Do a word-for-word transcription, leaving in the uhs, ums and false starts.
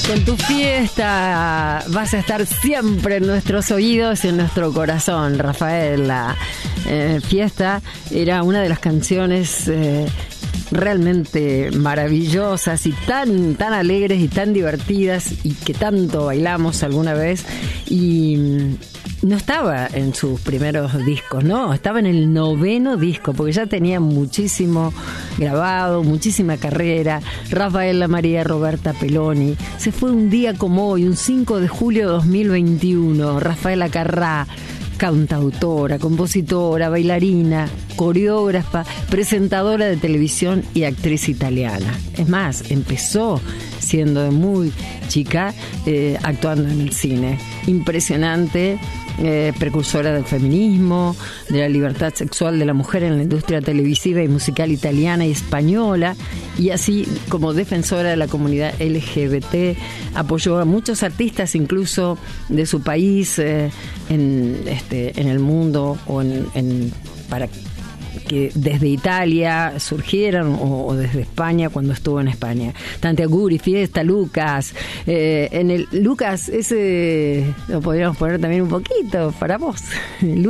Con tu fiesta vas a estar siempre en nuestros oídos y en nuestro corazón, Rafael. La eh, fiesta era una de las canciones eh, realmente maravillosas y tan, tan alegres y tan divertidas y que tanto bailamos alguna vez. Y no estaba en sus primeros discos, no, estaba en el noveno disco, porque ya tenía muchísimo grabado, muchísima carrera. Rafaela María Roberta Peloni se fue un día como hoy, un cinco de julio de dos mil veintiuno. Rafaela Carrà, cantautora, compositora, bailarina, coreógrafa, presentadora de televisión y actriz italiana. Es más, empezó siendo muy chica eh, actuando en el cine. Impresionante. Eh, precursora del feminismo, de la libertad sexual de la mujer en la industria televisiva y musical italiana y española, y así como defensora de la comunidad L G B T, apoyó a muchos artistas incluso de su país eh, en, este, en el mundo o en, en para que desde Italia surgieron o, o desde España cuando estuvo en España. Tanti auguri, fiesta, Lucas. Eh, en el Lucas, ese lo podríamos poner también un poquito para vos.